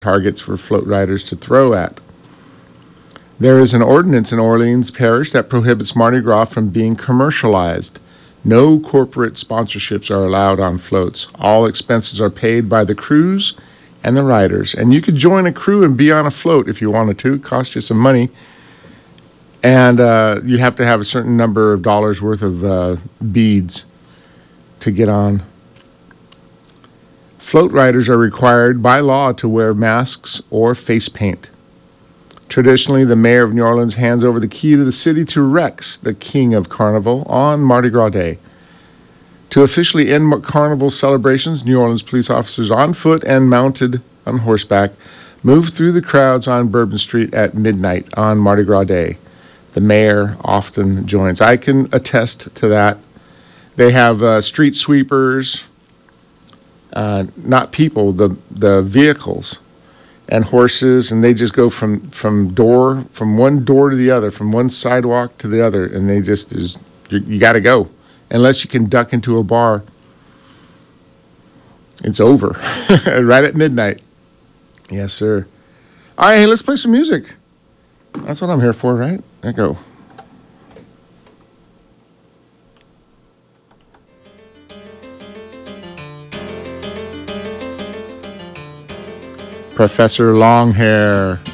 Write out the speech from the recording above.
targets for float riders to throw at. There is an ordinance in Orleans Parish that prohibits Mardi Gras from being commercialized. No corporate sponsorships are allowed on floats. All expenses are paid by the crews and the riders. And you could join a crew and be on a float if you wanted to. It costs you some money. And you have to have a certain number of dollars worth of beads to get on. Float riders are required by law to wear masks or face paint. Traditionally, the mayor of New Orleans hands over the key to the city to Rex, the king of Carnival, on Mardi Gras Day. To officially end Carnival celebrations, New Orleans police officers on foot and mounted on horseback move through the crowds on Bourbon Street at midnight on Mardi Gras Day. The mayor often joins. I can attest to that. They have street sweepers, not people, the vehicles and horses, and they just go from one door to the other, from one sidewalk to the other, and they just you got to go, unless you can duck into a bar. It's over right at midnight. Yes, sir. All right, hey, let's play some music. That's what I'm here for, right? There you go. Professor Longhair.